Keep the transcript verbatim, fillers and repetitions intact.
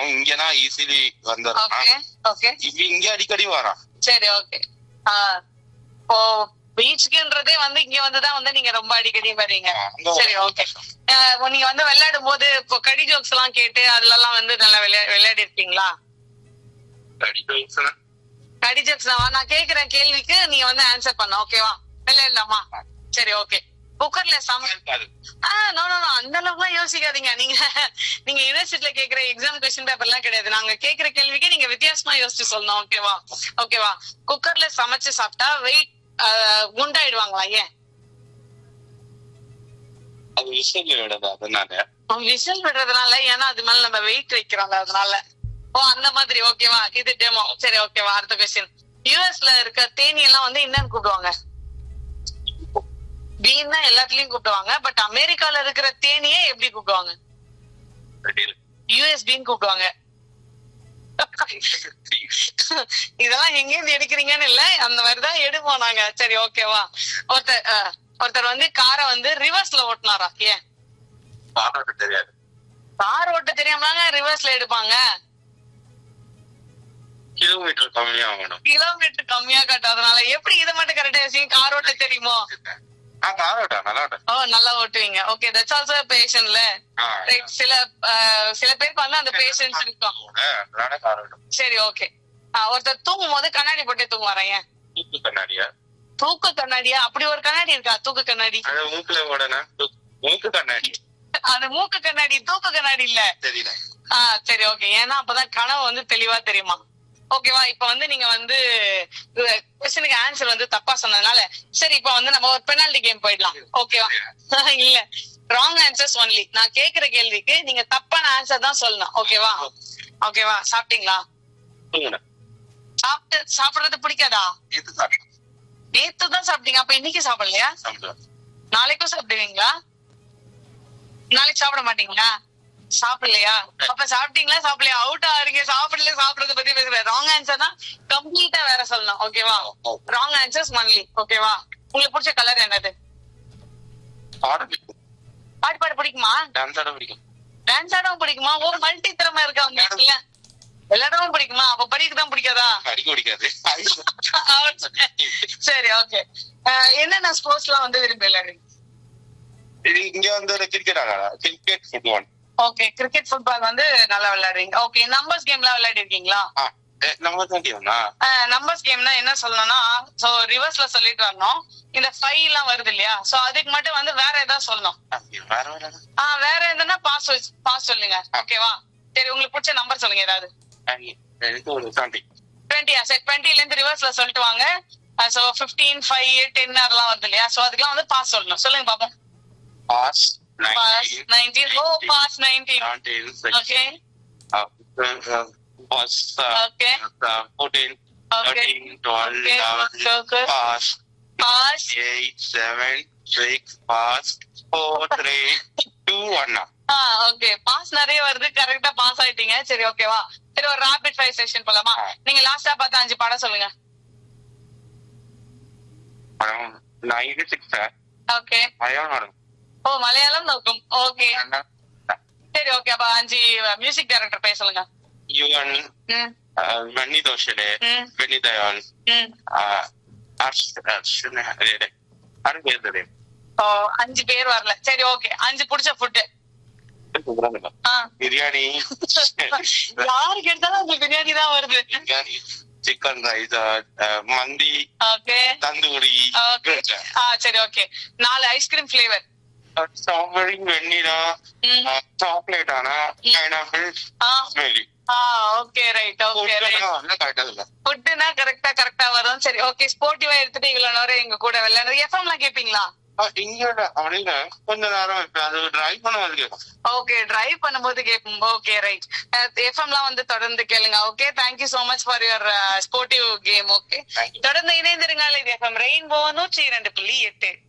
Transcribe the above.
அவன் இங்கதான் ஈஸிலி வந்துடுறான். இவ இங்க அடிக்கடி வரான். சரி ஓகே. ஓ பீச்சுக்குன்றதே வந்து இங்க வந்துதான் வந்து நீங்க ரொம்ப அடிக்கடி வர்றீங்க. சரி ஓகே. நீங்க வந்து விளையாடும் போது இப்போ கடி ஜோக்ஸ் எல்லாம் கேட்டு அதுல எல்லாம் வந்து நல்லா விளையா விளையாடி இருக்கீங்களா? கடி ஜோக்ஸ் நான் கேக்குற கேள்விக்கு நீங்க வந்து ஆன்சர் பண்ண ஓகேவா? விளையாடலாமா? சரி ஓகே. குக்கர்ல சமையல் நோ நோ அந்த அளவுக்கு எல்லாம் யோசிக்காதீங்க. நீங்க நீங்க யூனிவர்சிட்டில கேக்குற எக்ஸாம் கொஸ்டின் பேப்பர் எல்லாம் கிடையாது. நாங்க கேக்குற கேள்விக்கு நீங்க வித்தியாசமா யோசிச்சு சொல்லணும் ஓகேவா? ஓகேவா. குக்கர்ல சமைச்சு சாப்பிட்டா வெயிட் குண்டாயிடுவாங்களா? ஏன்? அது விசில் விடுறதுனால. விசில் விடுறதுனால? ஏன்னா அது மேல நம்ம வெயிட் வைக்கிறோம் அதனால. ஓ அந்த மாதிரி ஓகேவா. இது டெமோ. சரி ஓகேவா. அடுத்த கொஸ்டின். யூஎஸ்ல இருக்க தேனி எல்லாம் வந்து என்னன்னு கூப்பிடுவாங்க? பீன் தான் எல்லாத்துலயும் கூப்பிடுவாங்க. பட் அமெரிக்கால இருக்கிற தேனியே எப்படி கூப்பிடுவாங்க? யூஎஸ் பீன் கூப்பிடுவாங்க. இதெல்லாம் எங்க இருந்து எடுக்கிறீங்கன்னு இல்ல, அந்த மாதிரிதான் எடுப்போம் நாங்க. சரி ஓகேவா. ஒருத்தர் ஒருத்தர் வந்து காரை வந்து ரிவர்ஸ்ல ஓட்டினாரா? ஏன்? தெரியாது. கார் ஓட்ட தெரியாம ரிவர்ஸ்ல எடுப்பாங்க. கிலோமீட்டர் கம்மியா கிலோமீட்டர் கம்மியா காட்டாதனால. எப்படி இதை மட்டும் கரெக்டா யோசிங்க? கார் ஓட்ட தெரியுமோ? நல்லா ஓட்டுவீங்க. Okay that's also பேஷன்ல. சில சில பேருக்கு வந்து அந்த பேஷன்ஸ் இருக்கும். சரி ஓகே. ஒருத்தர் தூங்கும் போது கண்ணாடி போட்டே தூங்குவாரா? ஏன்? தூக்கு கண்ணாடியா? தூக்கு கண்ணாடியா? அப்படி ஒரு கண்ணாடி இருக்கா? தூக்கு கண்ணாடி. மூக்கு கண்ணாடி. அது மூக்கு கண்ணாடி, தூக்கு கண்ணாடி இல்ல. ஆஹ் சரி ஓகே. ஏன்னா அப்பதான் கனவு வந்து தெளிவா தெரியுமா? ஓகேவா. இப்ப வந்து நீங்க வந்து கொஸ்டினுக்கு ஆன்சர் வந்து தப்பா சொன்னதுனால சரி இப்ப வந்து நம்ம ஒரு பெனால்டி கேம் போயிடலாம் ஓகேவா? இல்ல ராங் ஆன்சர்ஸ் ஒன்லி. நான் கேக்குற கேள்விக்கு நீங்க தப்பான ஆன்சர் தான் சொல்லணும் ஓகேவா? ஓகேவா. சாப்பிட்டீங்களா? சாப்பிட்டு சாப்பிடுறது பிடிக்காதா? நேத்து தான் சாப்பிட்டீங்க. அப்ப இன்னைக்கு சாப்பிடலையா? நாளைக்கும் சாப்பிடுவீங்களா? நாளைக்கு சாப்பிட மாட்டீங்களா? சாப்பிடலையா? அப்ப சாப்பிட்டீங்களா சாப்பிடலையா? அவுட் ஆறீங்க. சாப்பிடல சாப்பிடறத பத்தி பேசுற. ராங் ஆன்சர் தான் கம்ப்ளீட்டா வேற சொல்லணும் ஓகேவா? ராங் ஆன்சர்ஸ் ஒன்லி ஓகேவா? உங்களுக்கு பிடிச்ச கலர் என்னது? பாட்டு பாட பிடிக்குமா? டான்ஸ் ஆடவும் பிடிக்குமா? ஓ மல்டி திறமை இருக்கா உங்களுக்கு? விளையாடவும் பிடிக்குமா? அப்ப படிக்கதான் பிடிக்காதா? சரி ஓகே. என்னென்ன ஸ்போர்ட்ஸ் எல்லாம் வந்து விரும்பி விளையாடுறீங்க? இங்க வந்து cricket cricket football. Okay cricket football வந்து நல்லா விளையாடுறீங்க. ஓகே நம்பர்ஸ் கேம் எல்லாம் விளையாடி இருக்கீங்களா? நம்பர்ஸ் கேம்னா என்ன சொல்லணும்னா சோ ரிவர்ஸ்ல சொல்லிட்டு வரணும். இந்த ஃபைவ் எல்லாம் வருது இல்லையா? சோ அதுக்கு மட்டும் வந்து வேற ஏதாவது சொல்லணும். ஆஹ் வேற எதுனா பாஸ் பாஸ் சொல்லுங்க ஓகேவா? சரி உங்களுக்கு பிடிச்ச நம்பர் சொல்லுங்க ஏதாவது. டுவெண்ட்டியா? சரி டுவெண்ட்டில இருந்து ரிவர்ஸ்ல சொல்லிட்டு வாங்க. சோ பிப்டீன் ஃபைவ் டென் அதெல்லாம் வருது இல்லையா? சோ அதுக்கெல்லாம் வந்து பாஸ் சொல்லணும். சொல்லுங்க பாப்போம். Pass nineteen. nineteen. Oh, pass nineteen. Okay. Uh, uh, pass. Uh, okay. Uh, fourteen. Okay. thirteen. twelve. Okay. eleven. Okay. Pass. Pass. eight. seven. six. Pass. four. three. two. one. Ah, okay. Pass நிறைய வருது. கரெக்ட்டா pass ஆயிட்டீங்க. சரி ஓகேவா? சரி ஒரு rapid fire session போலாமா? நீங்க லாஸ்டா பார்த்த அஞ்சு படம் சொல்லுங்க. ninety-six. Okay. மலையாளம். ஓ மலையாளம் நோக்கும். ஓகே சரி ஓகே. அப்ப அஞ்சு மியூசிக் டைரக்டர் பேர் சொல்லுங்க. யுவன், மணி தோஷலே, பெனி தயால், ஓ அஞ்சு பேர் வரல. சரி ஓகே. அஞ்சு பிடிச்ச ஃபுட்? பிரியாணி. யாருக்கு எடுத்தாலும் உங்களுக்கு பிரியாணி தான் வருது. பிரியாணி, சிக்கன் ரைஸ், மந்தி, தந்தூரி. சரி ஓகே. நாலு ஐஸ்கிரீம் ஃபிளேவர்? ஸ்ட்ராபெரி, வெண்ணிலா, சாக்லேட், ஆனா pineapple, strawberry. Okay right. Okay right. ஃபுட்னா கரெக்ட்டா கரெக்ட்டா வரும். சரி ஓகே. ஸ்போர்ட்டிவா எடுத்துட்டு இவ்வளவு நேரம் எங்க கூட விளையாடுறது. எஃப்எம்லாம் கேப்பீங்களா? கொஞ்ச நேரம் டிரைவ் பண்ணும்போது கேட்கும். ஓகே டிரைவ் பண்ணும்போது கேட்கும். Okay right. எஃப்எம்லாம் வந்து தொடர்ந்து கேளுங்க. Okay thank you so much for your sportive game. Okay தொடர்ந்து இணைந்திருங்க. இது எஃப்எம் ரெயின்போ நூற்றி இரண்டு புள்ளி எட்டு.